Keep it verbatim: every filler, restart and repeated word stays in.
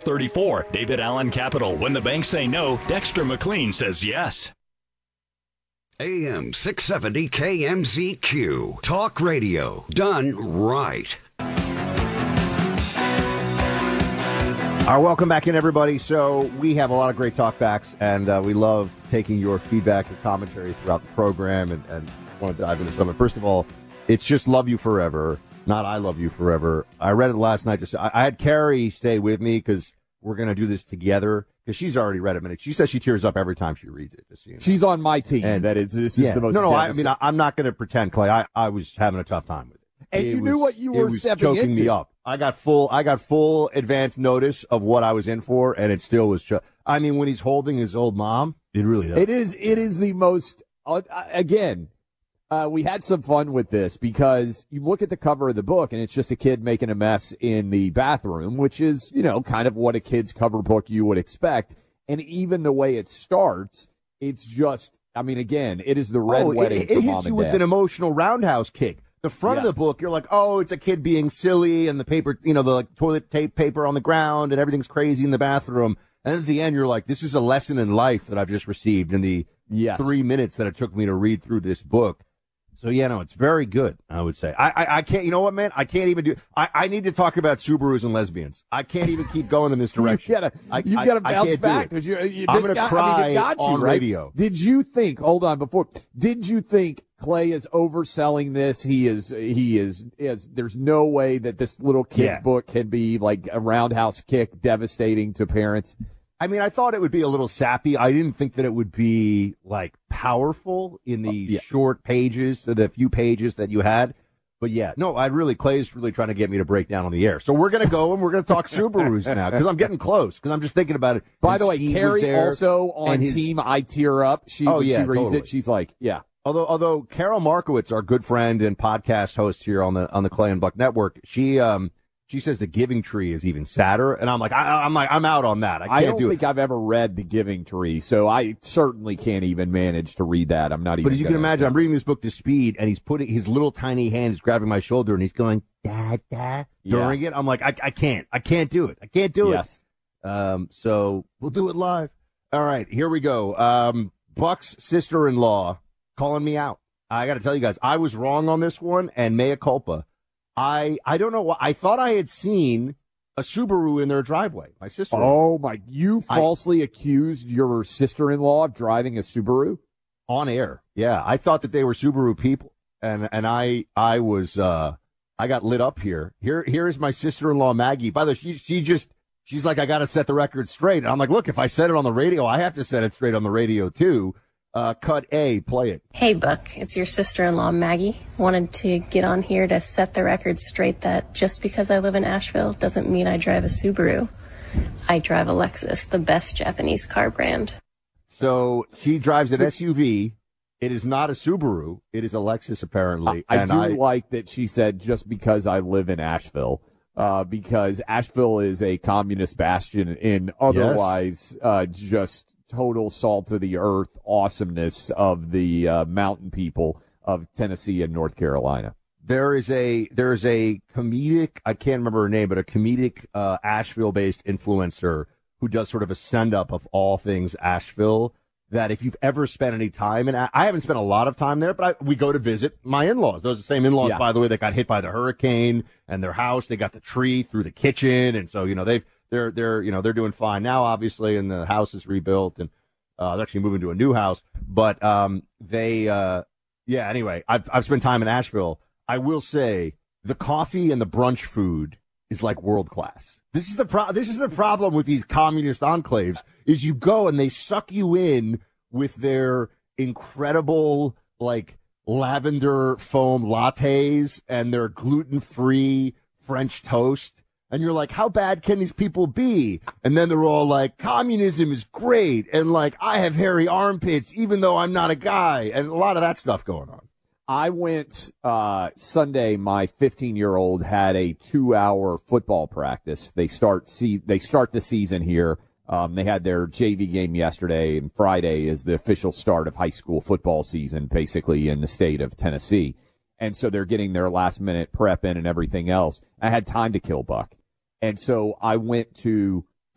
thirty-four. David Allen Capital. When the banks say no, Dexter McLean says yes. A M six seventy K M Z Q. Talk radio done right. All right, welcome back in, everybody. So we have a lot of great talkbacks, and uh, we love taking your feedback and commentary throughout the program, and, and want to dive into some of it. First of all, it's just Love You Forever, not I Love You Forever. I read it last night. Just I, I had Carrie stay with me because we're going to do this together, because she's already read it. She says she tears up every time she reads it. Just so you know. She's on my team. And that is, this is yeah, the most. No, no, I, I mean, I, I'm not going to pretend, Clay. I, I was having a tough time with it. And it you was, knew what you it were was stepping choking into. me up. I got full, I got full advance notice of what I was in for, and it still was. Cho- I mean, when he's holding his old mom, it really does. It is. It is the most. Uh, again, uh, we had some fun with this because you look at the cover of the book, and it's just a kid making a mess in the bathroom, which is, you know, kind of what a kid's cover book you would expect. And even the way it starts, it's just. I mean, again, it is the red oh, wedding it, it for hits mom you and with dad. an emotional roundhouse kick. The front Yes. of the book, you're like, oh, it's a kid being silly, and the paper, you know, the like, toilet tape paper on the ground, and everything's crazy in the bathroom. And at the end, you're like, this is a lesson in life that I've just received in the Yes. three minutes that it took me to read through this book. So, yeah, no, it's very good, I would say. I, I, I can't, you know what, man? I can't even do, I, I need to talk about Subarus and lesbians. I can't even keep going in this direction. You gotta, I, you I, gotta I bounce can't do back it. because you, you I'm this gonna got, cry I mean, it got you, on right? radio. Did you think? Hold on, before. Did you think Clay is overselling this? He is. He is. is there's no way that this little kid's Yeah. book can be like a roundhouse kick, devastating to parents. I mean, I thought it would be a little sappy. I didn't think that it would be, like, powerful in the Uh, yeah. short pages, the few pages that you had. But, yeah, no, I really, Clay's really trying to get me to break down on the air. So we're going to go and we're going to talk Subarus now, because I'm getting close, because I'm just thinking about it. By And the way, Steve was Carrie there, also on and his- team I tear up. She, Oh, when yeah, she reads totally. it, she's like, yeah. Although, although Carol Markowitz, our good friend and podcast host here on the on the Clay and Buck Network, she um she says the Giving Tree is even sadder, and I'm like, I, I'm like, I'm out on that. I can't I don't do think it. I've ever read The Giving Tree, so I certainly can't even manage to read that. I'm not even. But as you can gonna- imagine, I'm reading this book to speed, and he's putting his little tiny hand is grabbing my shoulder, and he's going da da during it. I'm like, I, I can't, I can't do it, I can't do Yes. it. Um, so we'll do it live. All right, here we go. Um, Buck's sister-in-law calling me out. I got to tell you guys, I was wrong on this one, and mea culpa. I I don't know why. I thought I had seen a Subaru in their driveway. My sister. Oh my! You I- falsely accused your sister-in-law of driving a Subaru? On air. Yeah, I thought that they were Subaru people, and and I I was uh I got lit up here. Here here is my sister-in-law Maggie. By the way, she she just she's like, I got to set the record straight. And I'm like, look, if I set it on the radio, I have to set it straight on the radio too. Uh, cut A, play it. Hey, Buck, it's your sister-in-law, Maggie. Wanted to get on here to set the record straight that just because I live in Asheville doesn't mean I drive a Subaru. I drive a Lexus, the best Japanese car brand. So she drives an S U V. It is not a Subaru. It is a Lexus, apparently. I and do I, like that she said just because I live in Asheville, uh, because Asheville is a communist bastion in otherwise uh, just total salt of the earth awesomeness of the uh, mountain people of Tennessee and North Carolina. There is a there is a comedic, I can't remember her name, but a comedic uh, Asheville-based influencer who does sort of a send-up of all things Asheville. That if you've ever spent any time, and I haven't spent a lot of time there, but I, we go to visit my in-laws. Those are the same in-laws, Yeah. by the way, that got hit by the hurricane, and their house, they got the tree through the kitchen, and so you know they've they're they're you know they're doing fine now, obviously, and the house is rebuilt, and uh, they're actually moving to a new house. But um, they, uh, yeah. Anyway, I've I've spent time in Asheville. I will say the coffee and the brunch food is like world class. This is the pro- this is the problem with these communist enclaves is you go and they suck you in with their incredible like lavender foam lattes and their gluten-free French toast. And you're like, how bad can these people be? And then they're all like, communism is great. And like, I have hairy armpits, even though I'm not a guy. And a lot of that stuff going on. I went uh, Sunday. My fifteen-year-old had a two-hour football practice. They start see they start the season here. Um, they had their J V game yesterday, and Friday is the official start of high school football season, basically in the state of Tennessee. And so they're getting their last-minute prep in and everything else. I had time to kill, Buck, and so I went to